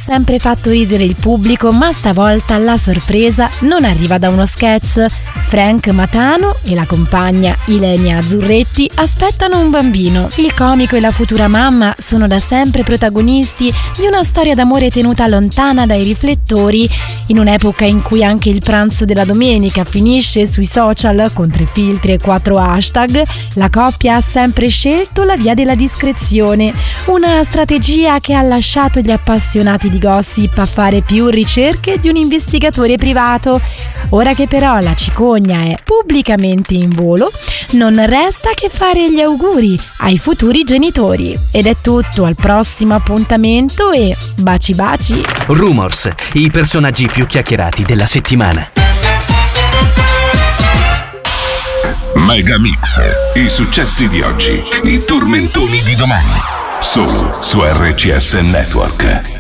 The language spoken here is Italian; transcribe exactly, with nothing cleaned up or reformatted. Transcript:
sempre fatto ridere il pubblico, ma stavolta la sorpresa non arriva da uno sketch. Frank Matano e la compagna Ilenia Azzurretti aspettano un bambino. Il comico e la futura mamma sono da sempre protagonisti di una storia d'amore tenuta lontana dai riflettori, in un'epoca in cui anche il pranzo della domenica finisce sui social con tre filtri e quattro hashtag. La coppia ha sempre scelto la via della discrezione, una strategia che ha lasciato gli appassionati di gossip a fare più ricerche di un investigatore privato. Ora che però la cicogna è pubblicamente in volo, non resta che fare gli auguri ai futuri genitori. Ed è tutto, al prossimo appuntamento e baci baci. Rumors, i personaggi più chiacchierati della settimana. Megamix, i successi di oggi, i tormentoni di domani, solo su R C S Network.